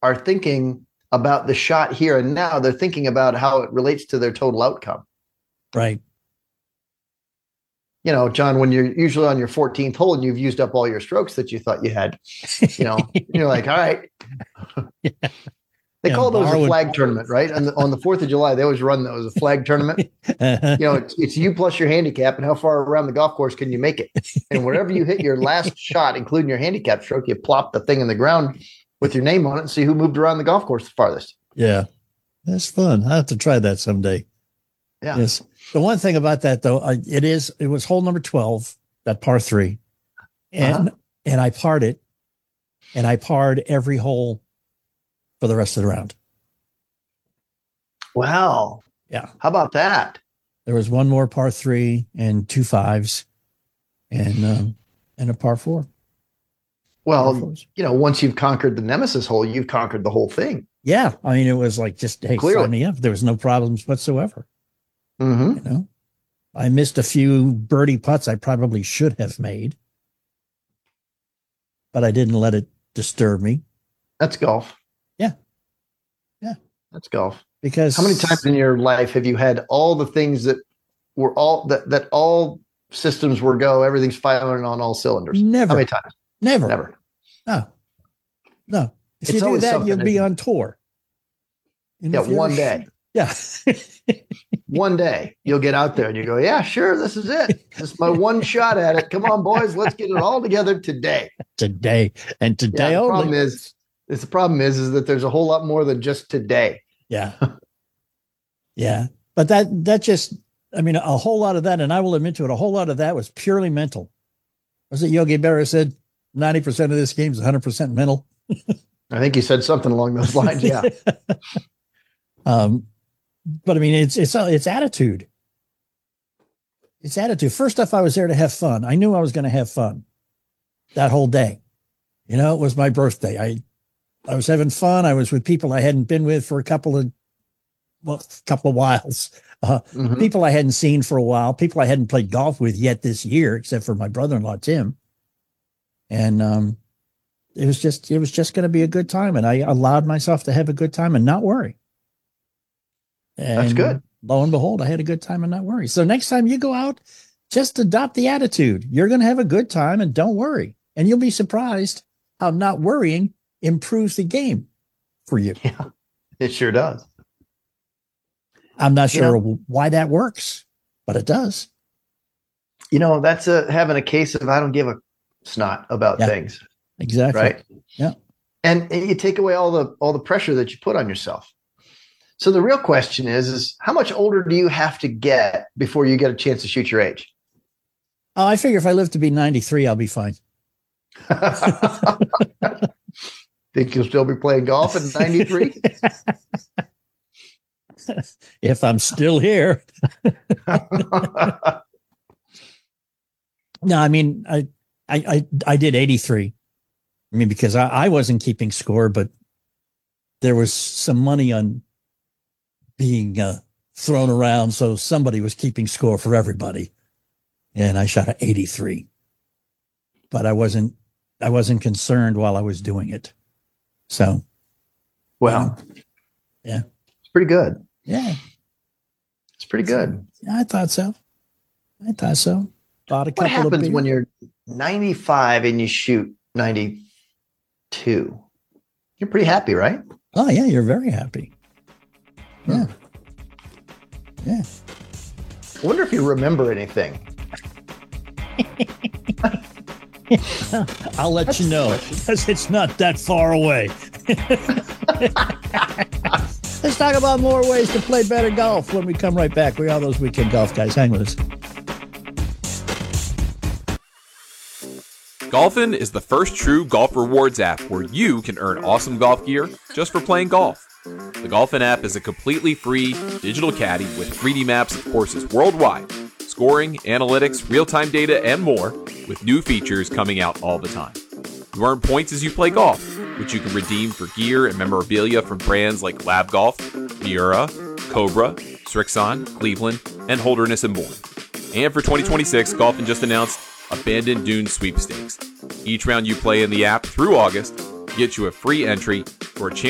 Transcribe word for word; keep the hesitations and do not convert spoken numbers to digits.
are thinking about the shot here and now. They're thinking about how it relates to their total outcome. Right. You know, John, when you're usually on your fourteenth hole and you've used up all your strokes that you thought you had, you know, you're like, all right. Yeah. They Yeah, call those a borrowing- flag tournament, right? On the, on the fourth of July, they always run those, a flag tournament. You know, it's, it's you plus your handicap and how far around the golf course can you make it? And wherever you hit your last shot, including your handicap stroke, you plop the thing in the ground with your name on it and see who moved around the golf course the farthest. Yeah. That's fun. I have to try that someday. Yeah. Yes. The one thing about that though, I, it is, it was hole number twelve, that par three. And, uh-huh. and I parred it and I parred every hole for the rest of the round. Wow. Yeah. How about that? There was one more par three and two fives and, um, and a par four. Well, you know, once you've conquered the nemesis hole, you've conquered the whole thing. Yeah. I mean, it was like, just, hey, Clearly. sign me up. There was no problems whatsoever. Mm-hmm. You know, I missed a few birdie putts I probably should have made, but I didn't let it disturb me. That's golf. Yeah. Yeah. That's golf. Because how many times in your life have you had all the things that were all that, that all systems were go, everything's firing on all cylinders? Never. How many times? Never. Never. No. No. If It's you do always that, something, you'll be isn't it? on tour. And Yeah, if you one ever- day. Yeah. One day you'll get out there and you go, yeah, sure, this is it. This is my one shot at it. Come on, boys, let's get it all together today. Today. And today Yeah, the only. problem is, is the problem is, is that there's a whole lot more than just today. Yeah. Yeah. But that, that just, I mean, a whole lot of that, and I will admit to it, a whole lot of that was purely mental. Was it Yogi Berra said ninety percent of this game is one hundred percent mental? I think you said something along those lines. Yeah. um, but I mean, it's, it's, it's attitude. It's attitude. First off, I was there to have fun. I knew I was going to have fun that whole day. You know, it was my birthday. I, I was having fun. I was with people I hadn't been with for a couple of, well, couple of whiles. Uh, Mhm. People I hadn't seen for a while, people I hadn't played golf with yet this year, except for my brother-in-law, Tim. And, um, it was just, it was just going to be a good time. And I allowed myself to have a good time and not worry. And That's good. Lo and behold, I had a good time and not worry. So next time you go out, just adopt the attitude. You're going to have a good time and don't worry. And you'll be surprised how not worrying improves the game for you. Yeah, it sure does. I'm not You sure know- why that works, but it does. You know, that's a, having a case of I don't give a snot about Yeah. things, Exactly. right? Yeah. And, and you take away all the all the pressure that you put on yourself. So the real question is, is how much older do you have to get before you get a chance to shoot your age? Oh, I figure if I live to be ninety-three, I'll be fine. Think you'll still be playing golf at ninety-three? If I'm still here. No, I mean, I, I, I, I did eighty-three. I mean, because I, I wasn't keeping score, but there was some money on being uh, thrown around. So somebody was keeping score for everybody. And I shot an eighty-three, but I wasn't, I wasn't concerned while I was doing it. So, Well, yeah, it's pretty good. yeah, It's pretty good. I thought so. I thought so. Bought a What couple happens of beers. when you're ninety-five and you shoot ninety-two? You're pretty happy, right? Oh yeah, you're very happy. Yeah. Yeah. I wonder if you remember anything. I'll let you know because it's not that far away. Let's talk about more ways to play better golf when we come right back. We are those weekend golf guys. Hang with us. Golfin is the first true golf rewards app where you can earn awesome golf gear just for playing golf. The Golfin app is a completely free digital caddy with three D maps of courses worldwide, scoring, analytics, real-time data, and more, with new features coming out all the time. You earn points as you play golf, which you can redeem for gear and memorabilia from brands like Lab Golf, Miura, Cobra, Strixon, Cleveland, and Holderness and more. And for twenty twenty-six, Golfin just announced Abandoned Dunes Sweepstakes. Each round you play in the app through August gets you a free entry for a chance